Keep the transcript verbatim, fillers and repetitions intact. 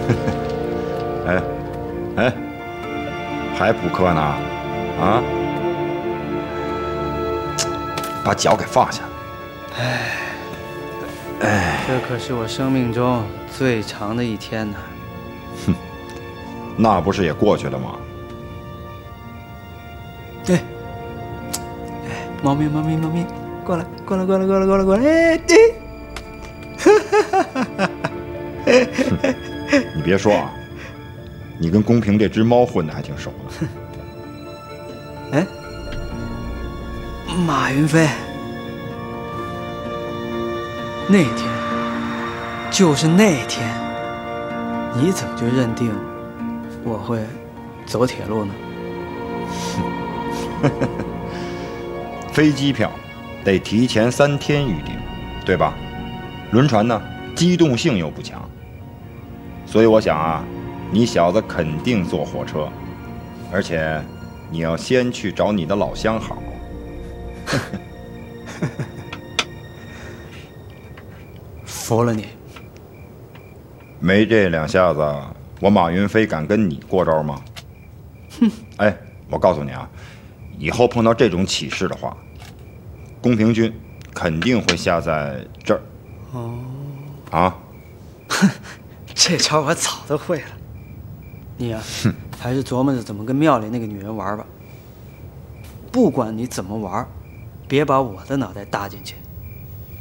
哎，哎，还补课呢？啊？把脚给放下。 哎，哎，这可是我生命中最长的一天呢。 哼，那不是也过去了吗？ 对。哎，猫咪，猫咪，猫咪，过来，过来，过来，过来，过来，过来！哎，对。哈哈哈哈哈！ 你别说啊，你跟公平这只猫混得还挺熟的。 哎，马云飞，那天，就是那天，你怎么就认定我会走铁路呢？ 飞机票得提前三天预订，对吧？轮船呢，机动性又不强，所以我想啊，你小子肯定坐火车，而且你要先去找你的老相好。 服了你！ 没这两下子，我马云飞敢跟你过招吗？ 哼！ 哎，我告诉你啊，以后碰到这种起事的话，公平君肯定会下在这儿。 哦。 啊！ 哼，这招我早都会了。你呀、啊，还是琢磨着怎么跟庙里那个女人玩吧。不管你怎么玩，别把我的脑袋搭进去。